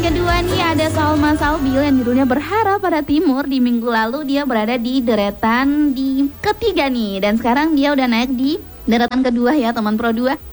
kedua nih ada Salma Salbil yang judulnya Berharap Pada Timur. Di minggu lalu dia berada di deretan di ketiga nih. Dan sekarang dia udah naik di deretan kedua ya teman Pro 2.